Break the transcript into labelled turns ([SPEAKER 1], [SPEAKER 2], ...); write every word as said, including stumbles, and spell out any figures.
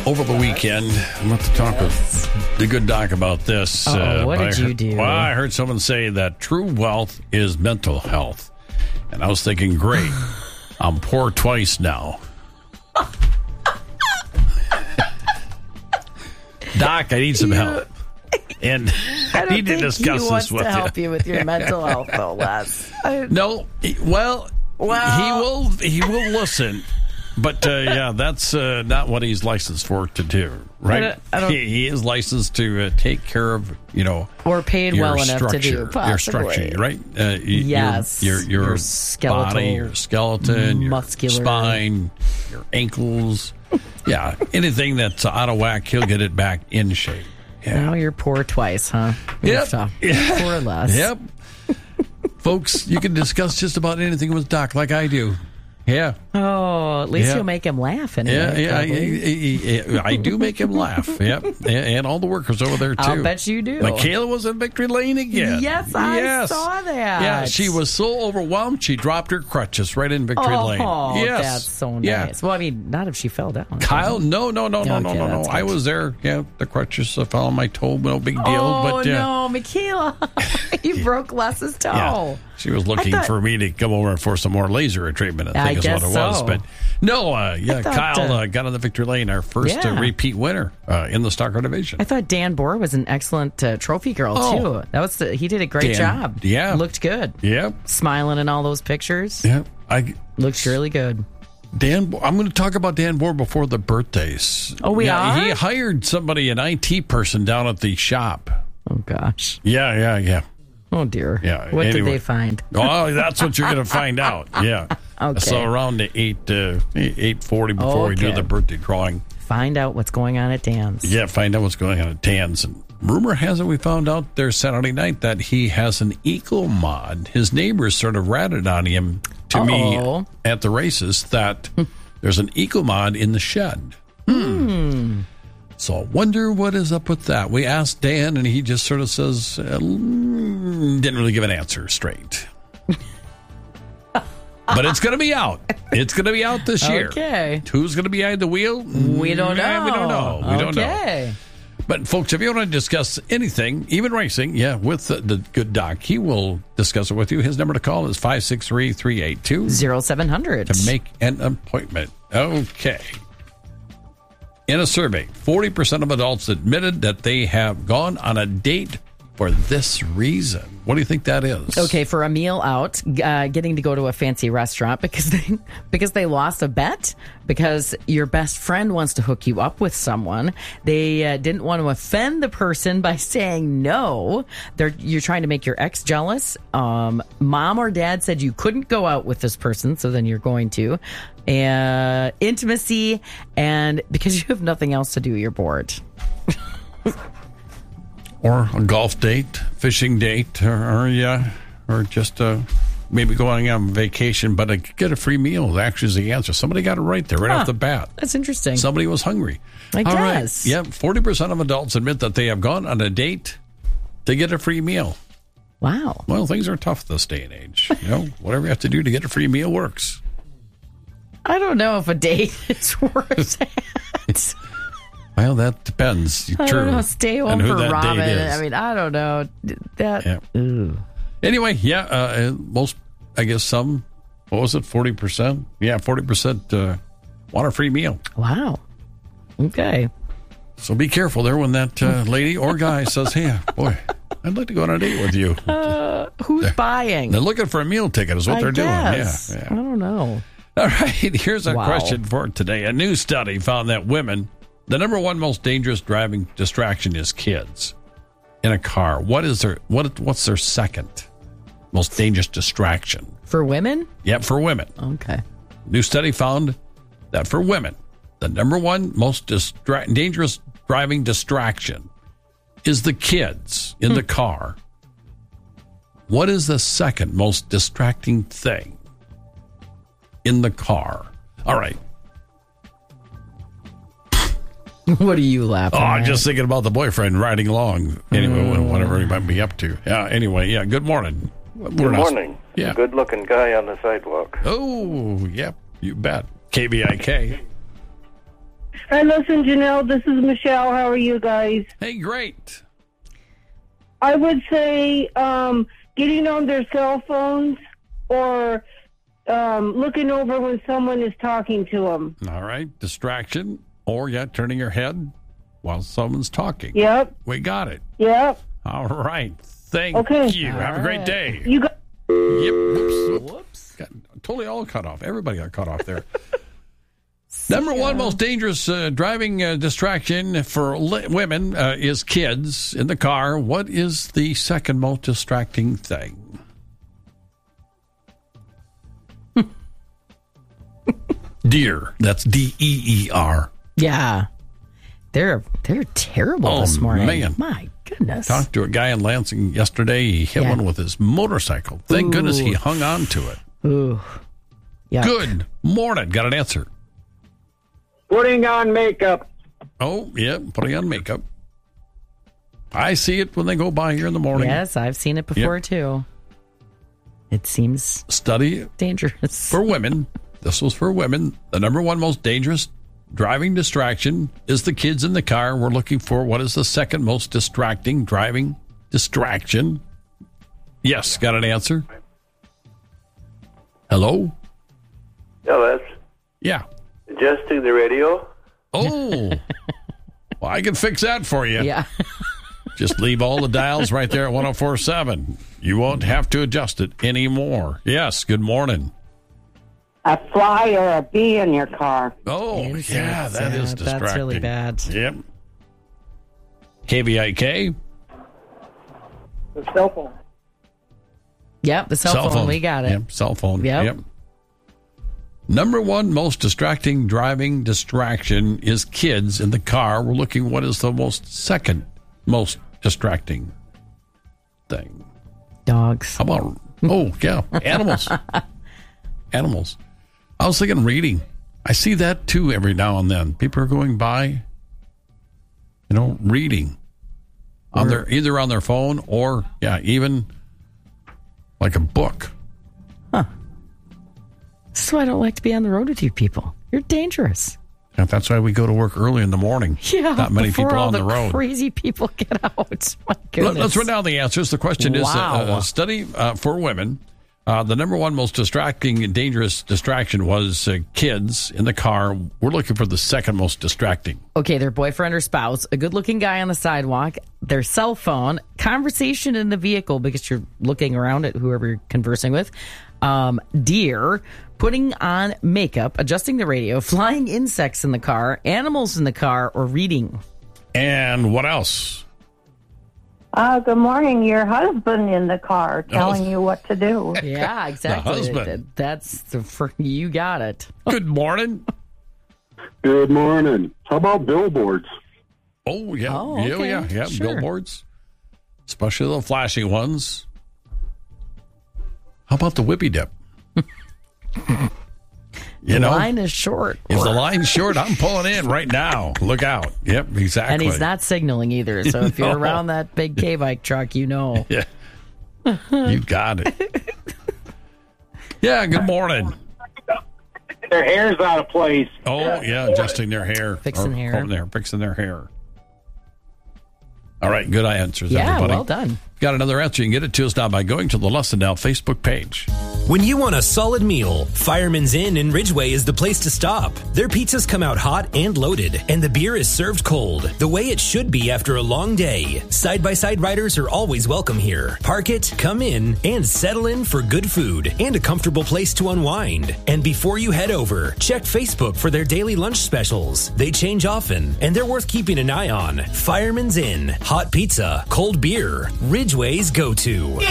[SPEAKER 1] over the weekend, I'm about to talk with the good doc about this.
[SPEAKER 2] Oh,
[SPEAKER 1] uh,
[SPEAKER 2] what did
[SPEAKER 1] I
[SPEAKER 2] you
[SPEAKER 1] heard,
[SPEAKER 2] do?
[SPEAKER 1] Well, I heard someone say that true wealth is mental health. And I was thinking, great, I'm poor twice now. Doc, I need some help. And I,
[SPEAKER 2] I don't
[SPEAKER 1] need to
[SPEAKER 2] think
[SPEAKER 1] discuss
[SPEAKER 2] he wants
[SPEAKER 1] this with
[SPEAKER 2] to
[SPEAKER 1] you.
[SPEAKER 2] help you with your mental health, though, Les. I-
[SPEAKER 1] No, he- well,
[SPEAKER 2] Well-
[SPEAKER 1] he will he will listen. But, uh, yeah, that's uh, not what he's licensed for to do, right?
[SPEAKER 2] I don't- I don't-
[SPEAKER 1] he, he is licensed to uh, take care of, you know,
[SPEAKER 2] Or paid
[SPEAKER 1] your
[SPEAKER 2] well enough
[SPEAKER 1] structure,
[SPEAKER 2] to do,
[SPEAKER 1] your
[SPEAKER 2] possibly.
[SPEAKER 1] structure, right? Uh, y-
[SPEAKER 2] Yes.
[SPEAKER 1] Your, your, your,
[SPEAKER 2] Your skeletal,
[SPEAKER 1] body, your skeleton,
[SPEAKER 2] muscular.
[SPEAKER 1] your spine, your ankles. Yeah, anything that's out of whack, he'll get it back in shape. Yeah.
[SPEAKER 2] Now you're poor twice, huh?
[SPEAKER 1] Yep.
[SPEAKER 2] Tough.
[SPEAKER 1] Yeah.
[SPEAKER 2] Poor Les.
[SPEAKER 1] Yep. Folks, you can discuss just about anything with Doc like I do. Yeah.
[SPEAKER 2] Oh, at least
[SPEAKER 1] Yeah.
[SPEAKER 2] you'll make him laugh anyway.
[SPEAKER 1] Yeah, yeah, I,
[SPEAKER 2] probably.
[SPEAKER 1] I, I, I do make him laugh. Yep, and, and all the workers over there too.
[SPEAKER 2] I'll bet you do.
[SPEAKER 1] Michaela was in Victory Lane again.
[SPEAKER 2] Yes, I saw that.
[SPEAKER 1] Yeah, she was so overwhelmed she dropped her crutches right in Victory
[SPEAKER 2] Oh,
[SPEAKER 1] Lane. Yes,
[SPEAKER 2] that's so nice.
[SPEAKER 1] Yeah.
[SPEAKER 2] Well, I mean, not if she fell down.
[SPEAKER 1] Kyle, no, no, no, no, no,
[SPEAKER 2] Okay,
[SPEAKER 1] no, no.
[SPEAKER 2] that's
[SPEAKER 1] I
[SPEAKER 2] good.
[SPEAKER 1] was there. Yeah, the crutches uh, fell on my toe. No big deal.
[SPEAKER 2] Oh,
[SPEAKER 1] but yeah,
[SPEAKER 2] no, Michaela. You broke Les's toe.
[SPEAKER 1] yeah. She was looking
[SPEAKER 2] I thought-
[SPEAKER 1] for me to come over for some more laser treatment, I
[SPEAKER 2] I
[SPEAKER 1] think is
[SPEAKER 2] guess
[SPEAKER 1] what it was.
[SPEAKER 2] so.
[SPEAKER 1] But no, uh, yeah,
[SPEAKER 2] thought,
[SPEAKER 1] Kyle
[SPEAKER 2] uh,
[SPEAKER 1] uh, got on the Victory Lane, our first uh,
[SPEAKER 2] Yeah.
[SPEAKER 1] repeat winner uh, in the Stocker division.
[SPEAKER 2] I thought Dan Bohr was an excellent uh, trophy girl,
[SPEAKER 1] Oh.
[SPEAKER 2] too. That was the, he did a great
[SPEAKER 1] Dan,
[SPEAKER 2] job.
[SPEAKER 1] yeah.
[SPEAKER 2] Looked good.
[SPEAKER 1] Yep.
[SPEAKER 2] Smiling in all those pictures.
[SPEAKER 1] Yeah, I
[SPEAKER 2] Looked really good.
[SPEAKER 1] Dan. I'm going to talk about Dan Bohr before the birthdays.
[SPEAKER 2] Oh, we
[SPEAKER 1] yeah,
[SPEAKER 2] are?
[SPEAKER 1] He hired somebody, an I T person, down at the shop.
[SPEAKER 2] Oh, gosh.
[SPEAKER 1] Yeah, yeah, yeah.
[SPEAKER 2] Oh, dear.
[SPEAKER 1] Yeah,
[SPEAKER 2] What
[SPEAKER 1] anyway.
[SPEAKER 2] did they find?
[SPEAKER 1] Oh, that's what you're going to find out. Yeah.
[SPEAKER 2] Okay.
[SPEAKER 1] So around the eight uh, eight forty before we do
[SPEAKER 2] Okay.
[SPEAKER 1] the birthday drawing.
[SPEAKER 2] Find out what's going on at Dan's.
[SPEAKER 1] Yeah, find out what's going on at Dan's. And rumor has it we found out there Saturday night that he has an eco mod. His neighbors sort of ratted on him to
[SPEAKER 2] Uh-oh.
[SPEAKER 1] me at the races that there's an eco mod in the shed. Hmm. So I wonder what is up with that. We asked Dan, and he just sort of says, uh, mm, didn't really give an answer straight. But it's going to be out. It's going to be out this year.
[SPEAKER 2] Okay.
[SPEAKER 1] Who's going to be behind the wheel?
[SPEAKER 2] We don't know.
[SPEAKER 1] Mm, We don't know. We don't know.
[SPEAKER 2] Okay.
[SPEAKER 1] But, folks, if you want to discuss anything, even racing, yeah, with the, the good doc, he will discuss it with you. His number to call is five six three, three eight two
[SPEAKER 2] Zero seven hundred.
[SPEAKER 1] to make an appointment. Okay. In a survey, forty percent of adults admitted that they have gone on a date for this reason. What do you think that is?
[SPEAKER 2] Okay, for a meal out, uh, getting to go to a fancy restaurant because they because they lost a bet, because your best friend wants to hook you up with someone. They uh, didn't want to offend the person by saying no. They're you're trying to make your ex jealous. Um, mom or dad said you couldn't go out with this person, so then you're going to. Uh, intimacy, and because you have nothing else to do, you're bored.
[SPEAKER 1] Or a golf date, fishing date, or, or yeah, or just uh, maybe going on vacation, but a, get a free meal actually is the answer. Somebody got it right there, right
[SPEAKER 2] Huh.
[SPEAKER 1] off the bat.
[SPEAKER 2] That's interesting.
[SPEAKER 1] Somebody was hungry.
[SPEAKER 2] I
[SPEAKER 1] All right.
[SPEAKER 2] guess.
[SPEAKER 1] Yeah, forty percent of adults admit that they have gone on a date to get a free meal.
[SPEAKER 2] Wow.
[SPEAKER 1] Well, things are tough this day and age. You know, whatever you have to do to get a free meal works.
[SPEAKER 2] I don't know if a date is worth it.
[SPEAKER 1] Well, that depends.
[SPEAKER 2] I
[SPEAKER 1] True.
[SPEAKER 2] don't know. Stay home
[SPEAKER 1] And who
[SPEAKER 2] for
[SPEAKER 1] that date
[SPEAKER 2] ramen.
[SPEAKER 1] is.
[SPEAKER 2] I mean, I don't know. That.
[SPEAKER 1] Yeah.
[SPEAKER 2] Ooh.
[SPEAKER 1] Anyway, yeah, uh, most, I guess some, what was it, forty percent? Yeah, forty percent uh, want a free meal.
[SPEAKER 2] Wow. Okay.
[SPEAKER 1] So be careful there when that uh, lady or guy says, hey, boy, I'd like to go on a date with you.
[SPEAKER 2] Uh, who's
[SPEAKER 1] They're-
[SPEAKER 2] buying?
[SPEAKER 1] They're looking for a meal ticket is what
[SPEAKER 2] I
[SPEAKER 1] they're
[SPEAKER 2] guess.
[SPEAKER 1] doing. Yeah,
[SPEAKER 2] I
[SPEAKER 1] yeah.
[SPEAKER 2] don't know.
[SPEAKER 1] All right, here's our
[SPEAKER 2] Wow.
[SPEAKER 1] question for today. A new study found that women, the number one most dangerous driving distraction is kids in a car. What is their what? What's their second most dangerous distraction?
[SPEAKER 2] For women?
[SPEAKER 1] Yep, for women.
[SPEAKER 2] Okay.
[SPEAKER 1] New study found that for women, the number one most distra- dangerous driving distraction is the kids in the car. What is the second most distracting thing in the car? All right.
[SPEAKER 2] What are you laughing
[SPEAKER 1] Oh,
[SPEAKER 2] at?
[SPEAKER 1] I'm just thinking about the boyfriend riding along. Anyway,
[SPEAKER 2] Mm.
[SPEAKER 1] whatever he might be up to. Yeah, anyway, yeah, good morning. We're
[SPEAKER 3] Good
[SPEAKER 1] not-
[SPEAKER 3] morning.
[SPEAKER 1] Yeah.
[SPEAKER 3] Good looking guy on the sidewalk.
[SPEAKER 1] Oh, yep, you bet. K B I K.
[SPEAKER 3] Hi, listen, Janelle. This is Michelle. How are you guys?
[SPEAKER 1] Hey, great.
[SPEAKER 3] I would say um, getting on their cell phones or um, looking over when someone is talking to them.
[SPEAKER 1] All right. Distraction or, yeah, turning your head while someone's talking.
[SPEAKER 3] Yep.
[SPEAKER 1] We got it.
[SPEAKER 3] Yep.
[SPEAKER 1] All right. Thank
[SPEAKER 3] Okay.
[SPEAKER 1] you.
[SPEAKER 2] All
[SPEAKER 1] Have a great
[SPEAKER 2] right.
[SPEAKER 1] day.
[SPEAKER 3] You got.
[SPEAKER 1] Yep. Whoops.
[SPEAKER 2] Whoops.
[SPEAKER 1] Got totally all cut off. Everybody got cut off there. Number one most dangerous uh, driving uh, distraction for li- women uh, is kids in the car. What is the second most distracting thing? Deer. That's D E E R.
[SPEAKER 2] Yeah. They're they're terrible
[SPEAKER 1] Oh,
[SPEAKER 2] this morning.
[SPEAKER 1] man.
[SPEAKER 2] My goodness.
[SPEAKER 1] Talked to a guy in Lansing yesterday. He hit
[SPEAKER 2] Yeah.
[SPEAKER 1] one with his motorcycle. Thank
[SPEAKER 2] Ooh.
[SPEAKER 1] goodness he hung on to it.
[SPEAKER 2] Ooh. Yeah.
[SPEAKER 1] Good morning. Got an answer.
[SPEAKER 4] Putting on makeup.
[SPEAKER 1] Oh, yeah, putting on makeup. I see it when they go by here in the morning.
[SPEAKER 2] Yes, I've seen it before
[SPEAKER 1] Yep.
[SPEAKER 2] too. It seems
[SPEAKER 1] Study
[SPEAKER 2] dangerous.
[SPEAKER 1] for women. This was for women. The number one most dangerous driving distraction is the kids in the car. We're looking for what is the second most distracting driving distraction. Yes, got an answer. Hello?
[SPEAKER 5] Ellis,
[SPEAKER 1] Yeah.
[SPEAKER 5] adjusting the radio.
[SPEAKER 1] Oh, well, I can fix that for you.
[SPEAKER 2] Yeah.
[SPEAKER 1] Just leave all the dials right there at one oh four point seven. You won't have to adjust it anymore. Yes, good morning.
[SPEAKER 6] A fly or a bee in your car.
[SPEAKER 1] Oh,
[SPEAKER 2] Yes,
[SPEAKER 1] yeah, that
[SPEAKER 2] yeah,
[SPEAKER 1] is distracting.
[SPEAKER 2] That's really bad.
[SPEAKER 1] Yep. K V I K.
[SPEAKER 4] The cell phone.
[SPEAKER 2] Yep, the cell, phone, we got it.
[SPEAKER 1] Yep, cell phone.
[SPEAKER 2] Yep.
[SPEAKER 1] Number one most distracting driving distraction is kids in the car. We're looking what is the most second most distracting thing.
[SPEAKER 2] Dogs.
[SPEAKER 1] How about, oh, yeah, animals. Animals. I was thinking reading. I see that too every now and then. People are going by, you know, reading on their either on their phone or, yeah, even like a book.
[SPEAKER 2] This is why I don't like to be on the road with you people. You're dangerous.
[SPEAKER 1] And that's why we go to work early in the morning.
[SPEAKER 2] Yeah.
[SPEAKER 1] Not many
[SPEAKER 2] before
[SPEAKER 1] people
[SPEAKER 2] all
[SPEAKER 1] on the, road.
[SPEAKER 2] Crazy people get out. My
[SPEAKER 1] Let-
[SPEAKER 2] goodness.
[SPEAKER 1] Let's run down the answers. The question is
[SPEAKER 2] Wow.
[SPEAKER 1] uh, a study uh, for women. Uh, the number one most distracting and dangerous distraction was uh, kids in the car. We're looking for the second most distracting.
[SPEAKER 2] Okay, their boyfriend or spouse, a good-looking guy on the sidewalk, their cell phone, conversation in the vehicle because you're looking around at whoever you're conversing with, um, deer, putting on makeup, adjusting the radio, flying insects in the car, animals in the car, or reading.
[SPEAKER 1] And what else?
[SPEAKER 6] Uh, good morning. Your husband in the car telling you what to do.
[SPEAKER 2] Yeah, exactly.
[SPEAKER 1] husband.
[SPEAKER 2] That's the for you got it.
[SPEAKER 1] Good morning.
[SPEAKER 7] Good morning. How about billboards?
[SPEAKER 1] Oh, yeah.
[SPEAKER 2] Oh,
[SPEAKER 1] yeah,
[SPEAKER 2] okay.
[SPEAKER 1] yeah, yeah.
[SPEAKER 2] Sure.
[SPEAKER 1] Billboards, especially the flashy ones. How about the whippy dip? You
[SPEAKER 2] The
[SPEAKER 1] know,
[SPEAKER 2] line is short.
[SPEAKER 1] if the line's short, I'm pulling in right now. Look out. Yep, exactly.
[SPEAKER 2] And he's not signaling either. So if you're
[SPEAKER 1] No.
[SPEAKER 2] around that big K-bike truck, you know.
[SPEAKER 1] Yeah. You got it. Yeah, good morning.
[SPEAKER 4] Their hair's out of place.
[SPEAKER 1] Oh, yeah, adjusting their hair.
[SPEAKER 2] Fixing
[SPEAKER 1] Or
[SPEAKER 2] hair.
[SPEAKER 1] combing their- fixing their hair. All right, good answers,
[SPEAKER 2] Yeah,
[SPEAKER 1] everybody.
[SPEAKER 2] well done.
[SPEAKER 1] Got another answer. You can get it to us now by going to the Lesson Now Facebook page.
[SPEAKER 8] When you want a solid meal, Fireman's Inn in Ridgeway is the place to stop. Their pizzas come out hot and loaded, and the beer is served cold, the way it should be after a long day. Side-by-side riders are always welcome here. Park it, come in, and settle in for good food and a comfortable place to unwind. And before you head over, check Facebook for their daily lunch specials. They change often, and they're worth keeping an eye on. Fireman's Inn. Hot pizza, cold beer, Ridgeway's go-to.